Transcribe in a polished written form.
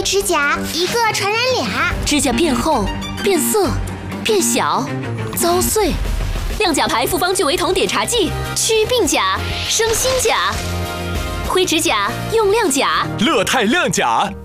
灰指甲一个传染俩， 指甲变厚、变色、变小、遭碎。亮甲牌复方聚维酮碘茶剂，祛病甲，生新甲。灰指甲用亮甲， 乐泰亮甲。